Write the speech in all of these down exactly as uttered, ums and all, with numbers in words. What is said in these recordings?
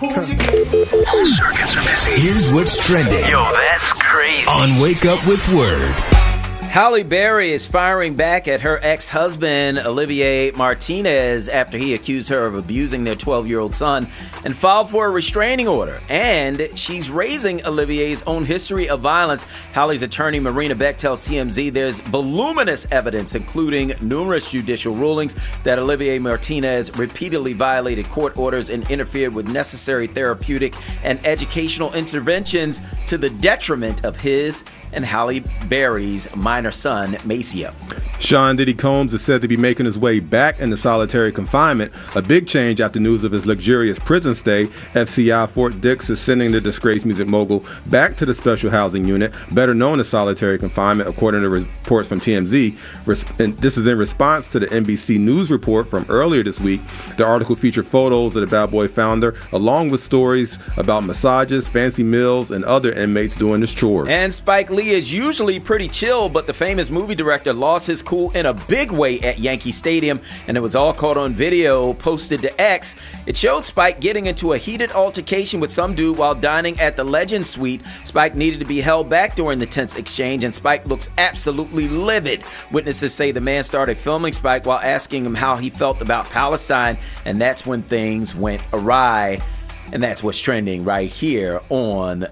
All circuits are busy. Here's what's trending. Yo, that's crazy. On Wake Up with Word. Halle Berry is firing back at her ex-husband, Olivier Martinez, after he accused her of abusing their twelve-year-old son and filed for a restraining order. And she's raising Olivier's own history of violence. Halle's attorney, Marina Beck, tells T M Z there's voluminous evidence, including numerous judicial rulings, that Olivier Martinez repeatedly violated court orders and interfered with necessary therapeutic and educational interventions to the detriment of his and Halle Berry's minor son, Maceo. Sean Diddy Combs is said to be making his way back into solitary confinement, a big change after news of his luxurious prison stay. F C I Fort Dix is sending the disgraced music mogul back to the special housing unit, better known as solitary confinement, according to reports from T M Z. And this is in response to the N B C News report from earlier this week. The article featured photos of the Bad Boy founder, along with stories about massages, fancy meals, and other inmates doing his chores. And Spike Lee is usually pretty chill, but the famous movie director lost his cool in a big way at Yankee Stadium, and it was all caught on video posted to X. It showed Spike getting into a heated altercation with some dude while dining at the Legend Suite. Spike needed to be held back during the tense exchange, and Spike looks absolutely livid. Witnesses say the man started filming Spike while asking him how he felt about Palestine, and that's when things went awry. And that's what's trending right here on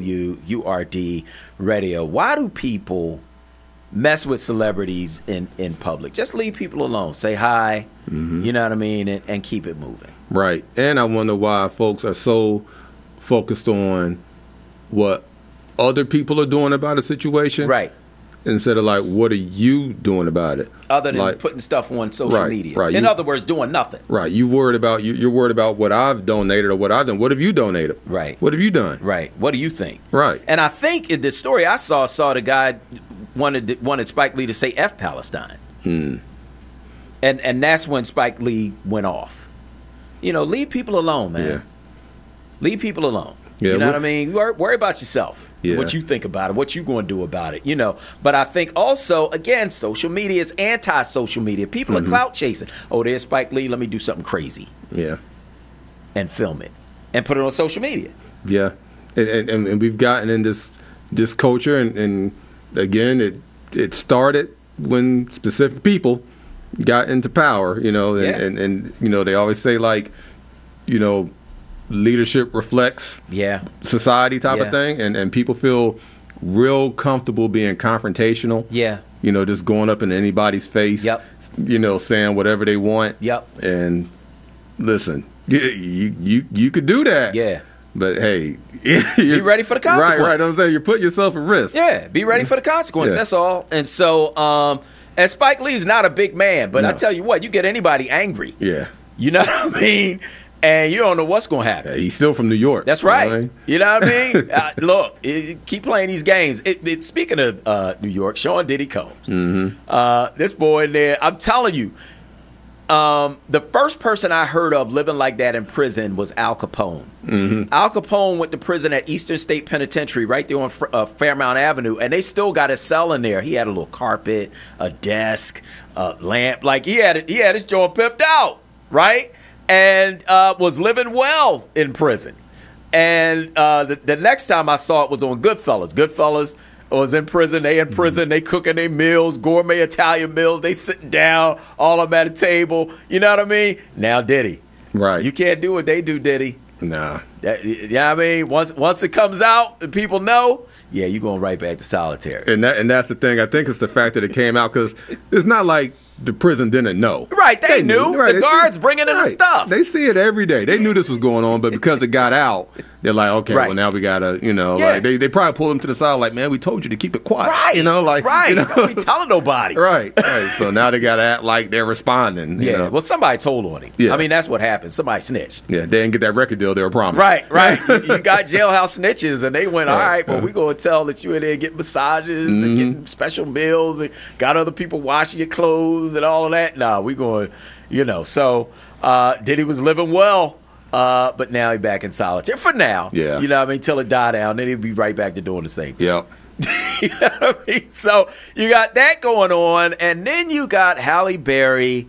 W U R D Radio. Why do people mess with celebrities in, in public? Just leave people alone. Say hi, mm-hmm. you know what I mean, and, and keep it moving. Right. And I wonder why folks are so focused on what other people are doing about a situation. Right. Instead of like, what are you doing about it? Other than like, putting stuff on social right, media. Right. In you, other words, doing nothing. Right. You worried about you, you're worried about what I've donated or what I've done. What have you donated? Right. What have you done? Right. What do you think? Right. And I think in this story I saw saw the guy wanted wanted Spike Lee to say F Palestine. Hmm. And and that's when Spike Lee went off. You know, leave people alone, man. Yeah. Leave people alone. Yeah, you know what, what I mean? Worry, worry about yourself. Yeah. What you think about it, what you going to do about it, you know. But I think also, again, social media is anti-social media. People mm-hmm. are clout chasing. Oh, there's Spike Lee. Let me do something crazy. Yeah. And film it. And put it on social media. Yeah. And and, and we've gotten in this this culture, and, and again, it it started when specific people got into power, you know, and, yeah. and, and, you know, they always say, like, you know, leadership reflects yeah. society type yeah. of thing, and, and people feel real comfortable being confrontational. Yeah. You know, just going up in anybody's face, yep. you know, saying whatever they want. Yep. And listen, you you you, you could do that. Yeah. But hey, be ready for the consequence. Right, right. I'm saying you're putting yourself at risk. Yeah, be ready for the consequence. Yeah. That's all. And so, um, and Spike Lee's not a big man, but no. I tell you what, you get anybody angry. Yeah. You know what I mean? And you don't know what's going to happen. Yeah, he's still from New York. That's right. You know what I mean? You know what I mean? uh, look, it, keep playing these games. It, it, speaking of uh, New York, Sean Diddy Combs. Mm-hmm. Uh, this boy in there, I'm telling you, um, the first person I heard of living like that in prison was Al Capone. Mm-hmm. Al Capone went to prison at Eastern State Penitentiary right there on uh, Fairmount Avenue, and they still got his cell in there. He had a little carpet, a desk, a lamp. Like, he had it, he had his joint pimped out, right? And uh, was living well in prison. And uh, the, the next time I saw it was on Goodfellas. Goodfellas was in prison. They in prison. They cooking their meals, gourmet Italian meals. They sitting down, all of them at a table. You know what I mean? Now Diddy. Right. You can't do what they do, Diddy. Nah. That, you know what I mean? Once once it comes out and people know, yeah, you're going right back to solitary. And that and that's the thing. I think it's the fact that it came out, because it's not like the prison didn't know. Right, they, they knew. knew. Right. The they guards see, bringing in right. the stuff. They see it every day. They knew this was going on, but because it got out, they're like, okay, right. well, now we got to, you know, yeah. like they, they probably pulled him to the side like, man, we told you to keep it quiet. Right. You know, like, right. You know? Don't be telling nobody. Right, right. So now they got to act like they're responding. You yeah, know? Well, somebody told on him. Yeah. I mean, that's what happened. Somebody snitched. Yeah, they didn't get that record deal they were promised. Right, right. you, you got jailhouse snitches, and they went, all Right. right, well, we're going to tell that you in there getting massages mm-hmm. and getting special meals and got other people washing your clothes and all of that. Nah, we going, you know. So uh, Diddy was living well, uh, but now he's back in solitary for now. Yeah. You know what I mean? Till it die down, then he'll be right back to doing the same thing. Yep. You know what I mean? So you got that going on, and then you got Halle Berry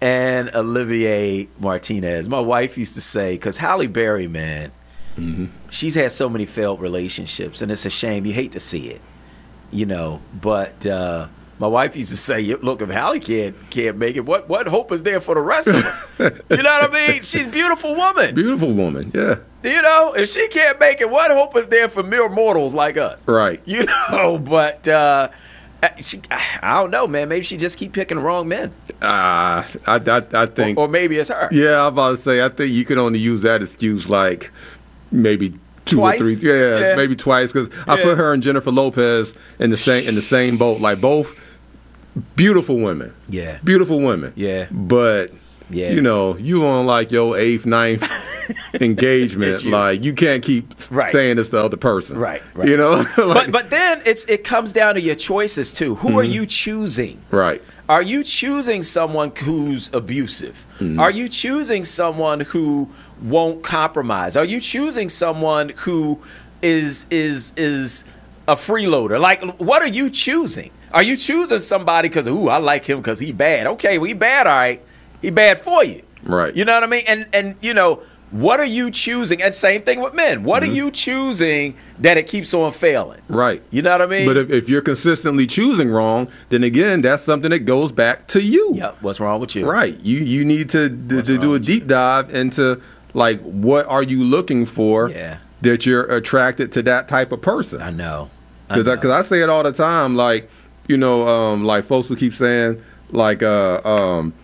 and Olivier Martinez. My wife used to say, because Halle Berry, man, mm-hmm. she's had so many failed relationships, and it's a shame. You hate to see it, you know. But uh, my wife used to say, look, if Halle can't, can't make it, what, what hope is there for the rest of us? You know what I mean? She's a beautiful woman. Beautiful woman, yeah. You know, if she can't make it, what hope is there for mere mortals like us? Right. You know, but... Uh, She, I don't know, man. Maybe she just keep picking the wrong men. Uh, I, I, I think. Or, or maybe it's her. Yeah, I'm about to say, I think you can only use that excuse like maybe two twice? or three. Yeah, yeah. maybe twice. Because yeah. I put her and Jennifer Lopez in the same in the same boat. Like both beautiful women. Yeah. Beautiful women. Yeah. But, yeah. you know, you on like your eighth, ninth engagement. You. Like you can't keep right. saying this to the other person. Right. right. You know? but like, but then it's it comes down to your choices too. Who mm-hmm. are you choosing? Right. Are you choosing someone who's abusive? Mm-hmm. Are you choosing someone who won't compromise? Are you choosing someone who is is is a freeloader? Like, what are you choosing? Are you choosing somebody because, ooh, I like him because he bad? Okay, well, he bad, all right. He bad for you. Right. You know what I mean? And, and you know, what are you choosing? And same thing with men. What mm-hmm. are you choosing that it keeps on failing? Right. You know what I mean? But if, if you're consistently choosing wrong, then again, that's something that goes back to you. Yep. What's wrong with you? Right. You you need to, to, to do a deep you? dive into, like, what are you looking for yeah. that you're attracted to that type of person? I know. Because I, I, I say it all the time, like, you know, um, like folks will keep saying, like, uh, um,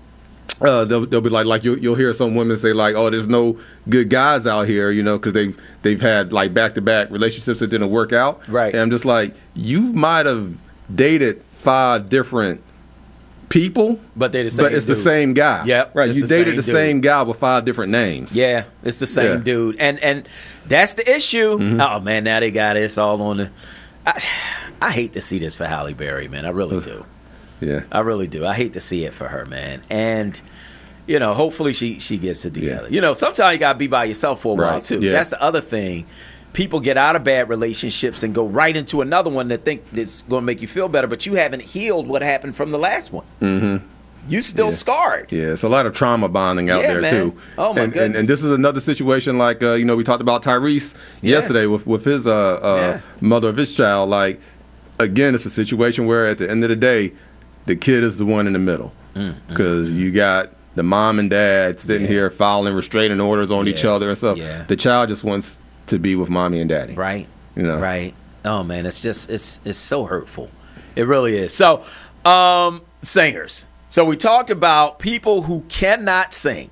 Uh, they'll, they'll be like, like you'll, you'll hear some women say like, oh, there's no good guys out here, you know, because they've they've had like back to back relationships that didn't work out. Right. And I'm just like, you might have dated five different people, but they're the same. But it's dude. the same guy. Yep. Right. You the dated same the dude. same guy with five different names. Yeah, it's the same yeah. dude, and and that's the issue. Mm-hmm. Oh man, now they got this all on the. I, I hate to see this for Halle Berry, man. I really do. Yeah. I really do. I hate to see it for her, man. And. You know, hopefully she, she gets it together. Yeah. You know, sometimes you got to be by yourself for a right. while, too. Yeah. That's the other thing. People get out of bad relationships and go right into another one that think it's going to make you feel better, but you haven't healed what happened from the last one. Mm-hmm. You still yeah. scarred. Yeah, it's a lot of trauma bonding out yeah, there, man. too. Oh, my and, goodness. And, and this is another situation like, uh, you know, we talked about Tyrese yeah. yesterday with, with his uh, uh, yeah. mother of his child. Like, again, it's a situation where at the end of the day, the kid is the one in the middle. Because mm-hmm. you got the mom and dad sitting yeah. here filing restraining orders on yeah. each other and stuff. Yeah. The child just wants to be with mommy and daddy. Right. You know? Right. Oh, man, it's just, it's it's so hurtful. It really is. So, um, singers. So we talked about people who cannot sing,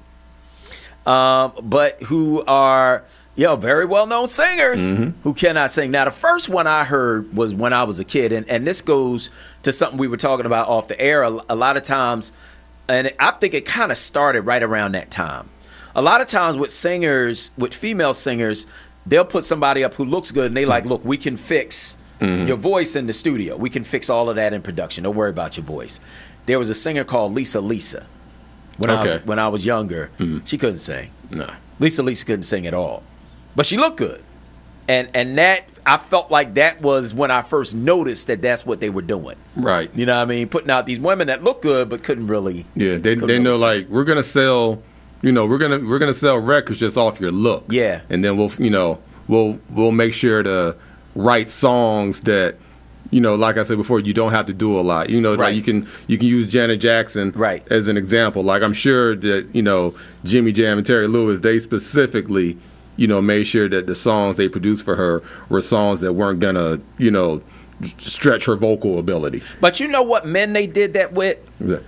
um, but who are, you know, very well-known singers mm-hmm. who cannot sing. Now, the first one I heard was when I was a kid, and, and this goes to something we were talking about off the air. A, a lot of times, and I think it kind of started right around that time. A lot of times with singers, with female singers, they'll put somebody up who looks good, and they like, look, we can fix mm-hmm. your voice in the studio. We can fix all of that in production. Don't worry about your voice. There was a singer called Lisa Lisa. When okay. I was when I was younger, mm-hmm. she couldn't sing. No. Lisa Lisa couldn't sing at all. But she looked good. And and that, I felt like that was when I first noticed that that's what they were doing. Right. You know what I mean? Putting out these women that look good but couldn't really. Yeah, they couldn't they know really like we're gonna sell, you know, we're gonna we're gonna sell records just off your look. Yeah. And then we'll you know we'll we'll make sure to write songs that, you know, like I said before, you don't have to do a lot. You know, Right. like you can you can use Janet Jackson Right. as an example. Like I'm sure that, you know, Jimmy Jam and Terry Lewis, they specifically, you know, made sure that the songs they produced for her were songs that weren't gonna, you know, stretch her vocal ability. But you know what men they did that with? Yeah.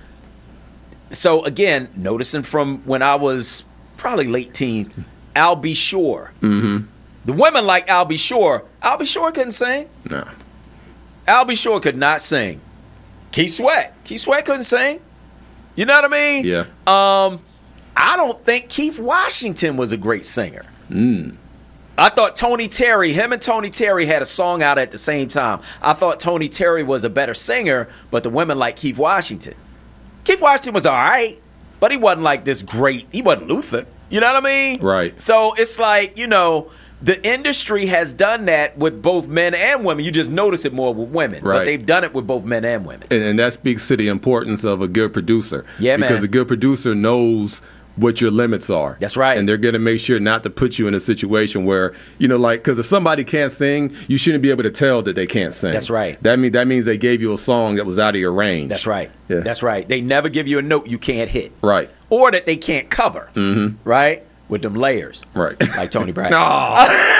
So again, noticing from when I was probably late teens, Al B. Shore. Mm-hmm. The women like Al B. Shore. Al B. Shore couldn't sing. No. Al B. Shore could not sing. Keith Sweat. Keith Sweat couldn't sing. You know what I mean? Yeah. Um, I don't think Keith Washington was a great singer. Mm. I thought Tony Terry, him and Tony Terry had a song out at the same time. I thought Tony Terry was a better singer, but the women like Keith Washington. Keith Washington was all right, but he wasn't like this great. He wasn't Luther. You know what I mean? Right. So it's like, you know, the industry has done that with both men and women. You just notice it more with women. Right. But they've done it with both men and women. And, and that speaks to the importance of a good producer. Yeah, man. Because a good producer knows what your limits are. That's right. And they're going to make sure not to put you in a situation where, you know, like, because if somebody can't sing, you shouldn't be able to tell that they can't sing. That's right. That, mean, that means they gave you a song that was out of your range. That's right. Yeah. That's right. They never give you a note you can't hit. Right. Or that they can't cover. Mm-hmm. Right? With them layers. Right. Like Tony Braxton. No.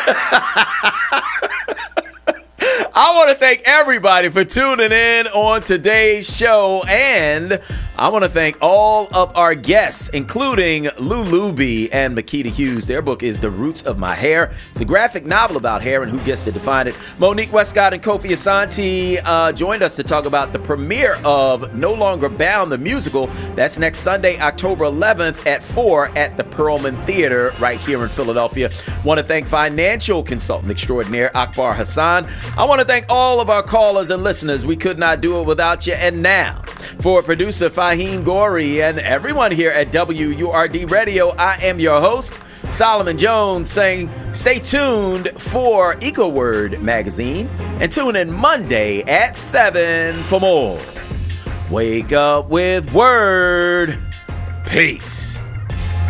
I want to thank everybody for tuning in on today's show, and I want to thank all of our guests, including Lulu B and Makita Hughes. Their book is The Roots of My Hair. It's a graphic novel about hair and who gets to define it. Monique Westcott and Kofi Asante uh, joined us to talk about the premiere of No Longer Bound, the musical. That's next Sunday, October eleventh at four at the Perlman Theater right here in Philadelphia. Want to thank financial consultant extraordinaire Akbar Hassan. I want to thank all of our callers and listeners. We could not do it without you. And now, for producer Fahim Gori and everyone here at W U R D Radio, I am your host, Solomon Jones, saying stay tuned for EcoWord magazine and tune in Monday at seven for more. Wake up with Word. Peace.